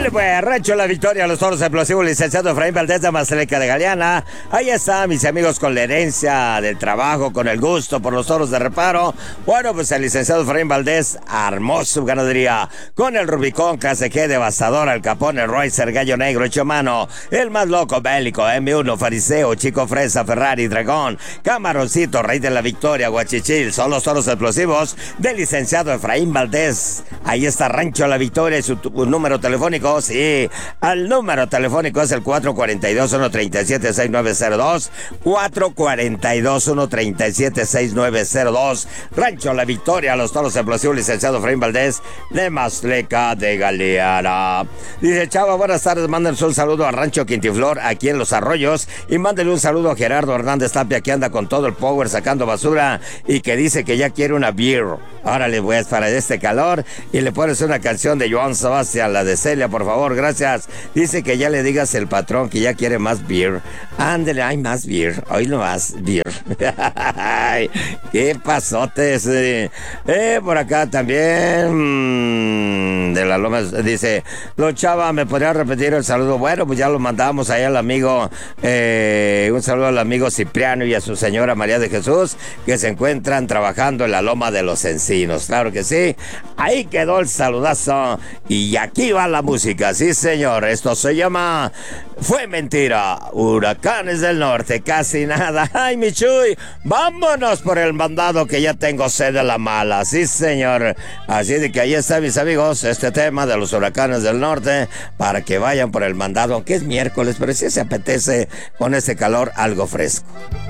Órale pues, Rancho La Victoria, los toros explosivos, licenciado Efraín Valdés de Mazatleca de Galeana. Ahí está, mis amigos, con la herencia del trabajo, con el gusto por los toros de reparo. Bueno, pues el licenciado Efraín Valdés armó su ganadería con el Rubicón, KCG, Devastador, Al Capone, Roycer, Gallo Negro, Hecho Mano, El Más Loco, Bélico, M1, Fariseo, Chico Fresa, Ferrari, Dragón, Camaroncito, Rey de la Victoria, Guachichil. Son los toros explosivos del licenciado Efraín Valdés. Ahí está Rancho La Victoria y su número telefónico, sí, el número telefónico es el 442-137-6902, 442-137-6902, Rancho La Victoria, los toros explosivos, licenciado Efraín Valdés de Mazatleca de Galeana. Dice: Chava, buenas tardes, mándenle un saludo a Rancho Quintiflor, aquí en Los Arroyos, y mándenle un saludo a Gerardo Hernández Tapia, que anda con todo el power sacando basura, y que dice que ya quiere una beer. Órale, pues, para este calor, y le pones una canción de Joan Sebastián, la de Celia, por favor, gracias. Dice que ya le digas el patrón que ya quiere más beer. Ándele, hay más beer, hoy no más beer. ¿Qué pasotes? Por acá también, de la Loma, dice: Don Chava, ¿me podría repetir el saludo? Bueno, pues ya lo mandamos ahí al amigo, un saludo al amigo Cipriano y a su señora María de Jesús, que se encuentran trabajando en la Loma de los Encinos. Claro que sí, ahí quedó el saludazo, y aquí va la música, sí señor, esto se llama Fue Mentira, Huracanes del Norte, casi nada. Ay, mi Chuy, vámonos por el mandado, que ya tengo sed de la mala, sí señor. Así de que ahí está, mis amigos, este tema de los Huracanes del Norte, para que vayan por el mandado, aunque es miércoles, pero sí se apetece con ese calor algo fresco.